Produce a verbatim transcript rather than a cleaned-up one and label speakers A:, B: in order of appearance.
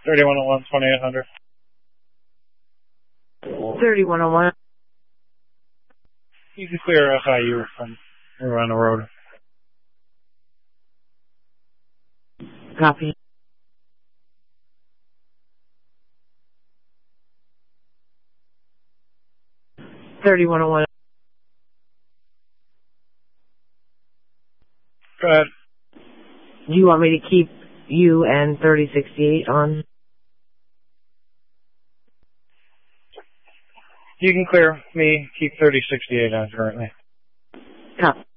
A: thirty-one oh one, twenty-eight hundred.
B: thirty-one oh one.
A: You can clear F I U from around the road.
B: Copy. thirty-one oh one.
A: Go ahead.
B: Do you want me to keep you and thirty sixty-eight on?
A: You can clear me, keep thirty sixty-eight on currently.
B: Copy.